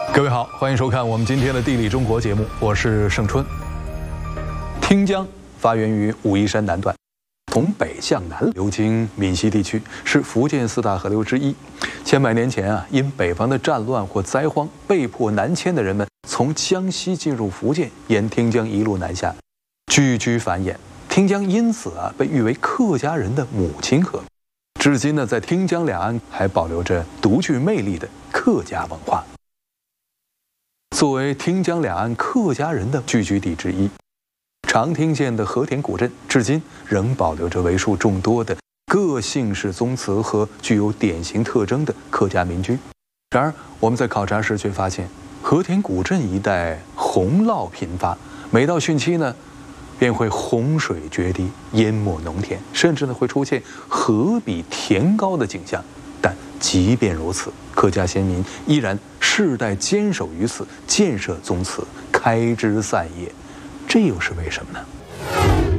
各位好，欢迎收看我们今天的《地理中国》节目，我是盛春。汀江发源于武夷山南段，从北向南流经闽西地区，是福建四大河流之一。千百年前因北方的战乱或灾荒，被迫南迁的人们从江西进入福建，沿汀江一路南下，聚居繁衍。汀江因此被誉为客家人的母亲河。至今呢，在汀江两岸还保留着独具魅力的客家文化。作为汀江两岸客家人的聚居地之一，长汀县的和田古镇至今仍保留着为数众多的各姓氏宗祠和具有典型特征的客家民居。然而，我们在考察时却发现，和田古镇一带洪涝频发，每到汛期呢，便会洪水决堤，淹没农田，甚至呢会出现河比田高的景象。但即便如此，客家先民依然世代坚守于此，建设宗祠，开枝散叶，这又是为什么呢？